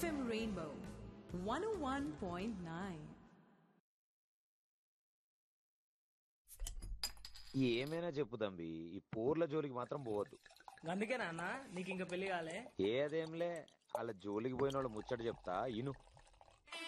FM Rainbow 101.9. ఏమైనా చెప్పు తంబి, ఈ పోర్ల జోలికి మాత్రం పోవద్దు. అందుకే నాన్న నీకు ఇంకా పెళ్లి కాలే. ఏదేంలే, అలా జోలికి పోయిన వాళ్ళు ముచ్చట చెప్తా ఇను.